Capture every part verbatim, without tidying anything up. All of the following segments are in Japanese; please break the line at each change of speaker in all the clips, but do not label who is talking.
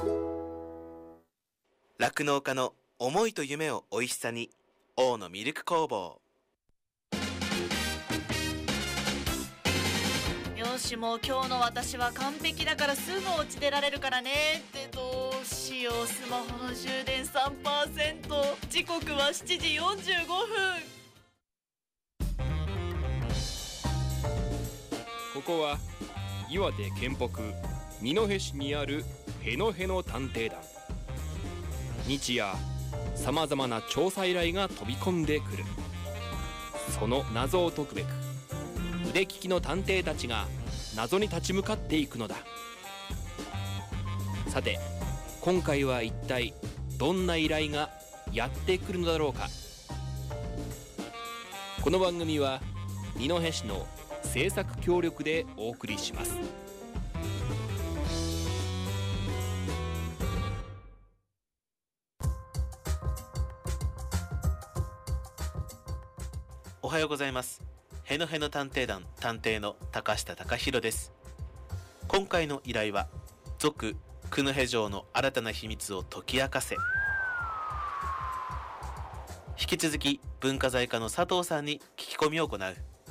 酪農家の思いと夢をおいしさに、大野ミルク工房。
よし、もう今日の私は完璧だからすぐ落ち出られるからねってどうしよう。スマホの充電 さんパーセント、 時刻はしちじよんじゅうごふん。
ここは岩手県北二戸市にあるへのへの探偵団。日夜さまざまな調査依頼が飛び込んでくる。その謎を解くべく腕利きの探偵たちが謎に立ち向かっていくのだ。さて今回は一体どんな依頼がやってくるのだろうか。この番組は二戸市の制作協力でお送りします。
おはようございます。へのへの探偵団探偵の高下隆弘です。今回の依頼は続久野辺城の新たな秘密を解き明かせ。引き続き文化財課の佐藤さんに聞き込みを行う。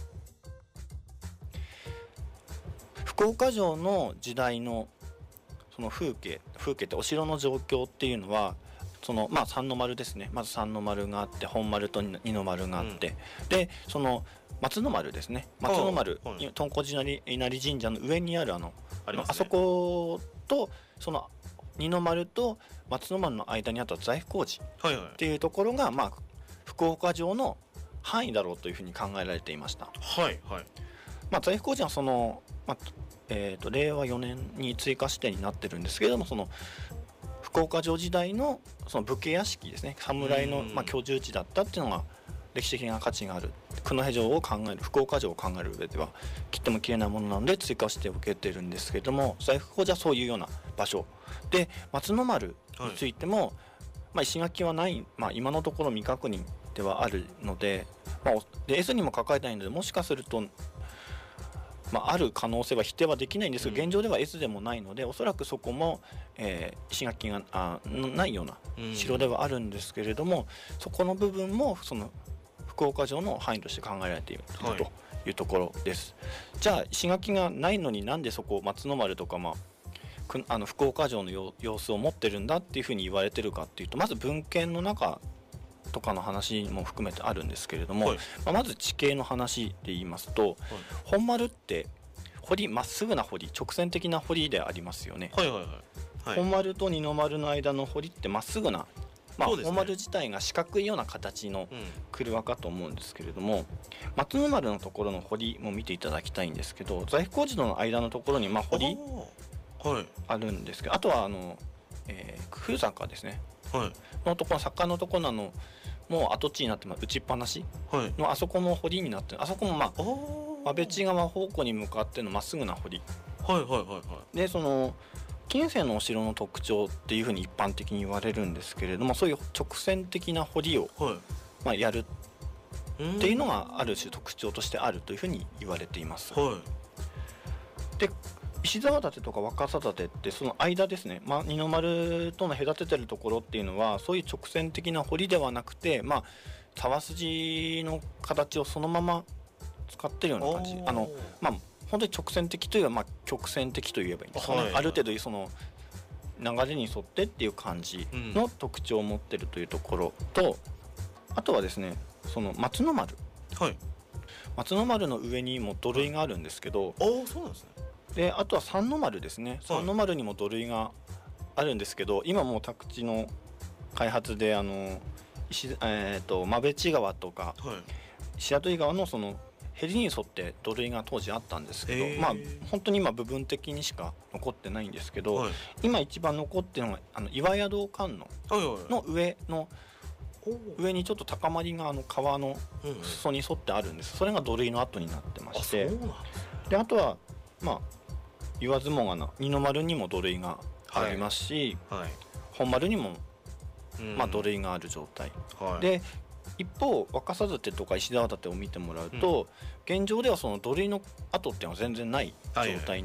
福岡城の時代のその風景風景ってお城の状況っていうのは、そのまあ三の丸ですね。まず三の丸があって、本丸と二の丸があって、うん、でその松の丸ですね。松の丸、はい、豚骨稲荷神社の上にあるあの ありますね、あそことその二の丸と松の丸の間にあった財布工事っていうところが、まあ福岡城の範囲だろうというふうに考えられていました。
はいはい。
まあ財布工事はその、まあえー、と令和よねんに追加指定になってるんですけれども、その福岡城時代のその武家屋敷ですね、侍のまあ居住地だったっていうのが歴史的な価値がある。久野辺城を考える、福岡城を考える上では切っても切れないものなので追加して受けてるんですけれども、財布工事はそういうような場所で、松の丸についても、はい、まあ、石垣はない、まあ、今のところ未確認ではあるので、まあ、で エス にも書かれてないので、もしかするとまあ、ある可能性は否定はできないんですが、うん、現状では エス でもないので、おそらくそこも、えー、石垣があないような城ではあるんですけれども、うん、そこの部分もその福岡城の範囲として考えられているというところです、はい、じゃあ石垣がないのになんでそこ松の丸とか、まあ、あの福岡城の様子を持ってるんだっていうふうに言われてるかっていうと、まず文献の中とかの話も含めてあるんですけれども、はい、まあ、まず地形の話で言いますと、はい、本丸って堀、まっすぐな堀、直線的な堀でありますよね、はいはいはいはい、本丸と二の丸の間の堀ってまっすぐな、まあね、本丸自体が四角いような形の車かと思うんですけれども、うん、松の丸のところの堀も見ていただきたいんですけど、財布工事の間のところにまあ堀あるんですけど、あとはあの、えー、風坂ですね、はい、のところ、坂のところなのもう跡地になってます、打ちっぱなしのあそこの堀になってる、あそこもまあ安倍地川方向に向かってのまっすぐな堀、はいはいはいはい、でその近世のお城の特徴っていうふうに一般的に言われるんですけれども、そういう直線的な堀を、はい、まあ、やるっていうのがある種特徴としてあるというふうに言われています、はい、で石沢館とか若狭館ってその間ですね、まあ、二の丸との隔ててるところっていうのはそういう直線的な堀ではなくて、まあ沢筋の形をそのまま使ってるような感じ、あのまあ本当に直線的というか、まあ曲線的といえばいいんですかね、はいはい、ある程度その流れに沿ってっていう感じの特徴を持ってるというところと、うん、あとはですね、その松の丸、はい、松の丸の上にも土塁があるんですけど、
ああそうなんですね。
であとは三の丸ですね、三の丸にも土塁があるんですけど、今もう宅地の開発であの石、えー、と馬部地川とか、はい、白鳥川のそのへりに沿って土塁が当時あったんですけど、まあ本当に今部分的にしか残ってないんですけど、はい、今一番残ってるのがあの岩宿観音の上の上にちょっと高まりがあの川の裾に沿ってあるんです。それが土塁の跡になってまして、あであとはまあ言わずもがな二の丸にも土塁がありますし、はいはい、本丸にも、まあ、土塁がある状態、はい、で一方若狭館とか石沢館を見てもらうと、うん、現状ではその土塁の跡っていうのは全然ない状態